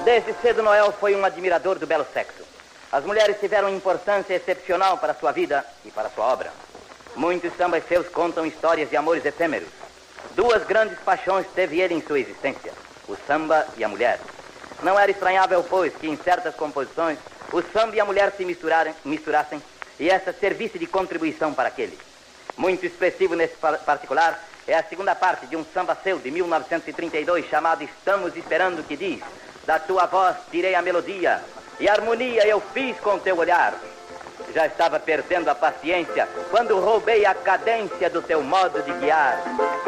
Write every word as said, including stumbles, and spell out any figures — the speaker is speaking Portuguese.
Desde cedo, Noel foi um admirador do belo sexo. As mulheres tiveram importância excepcional para sua vida e para sua obra. Muitos sambas seus contam histórias de amores efêmeros. Duas grandes paixões teve ele em sua existência, o samba e a mulher. Não era estranhável, pois, que em certas composições o samba e a mulher se misturassem e essa servisse de contribuição para aquele. Muito expressivo nesse particular é a segunda parte de um samba seu de mil novecentos e trinta e dois chamado Estamos Esperando, que diz: da tua voz tirei a melodia e a harmonia eu fiz com teu olhar. Já estava perdendo a paciência quando roubei a cadência do teu modo de guiar.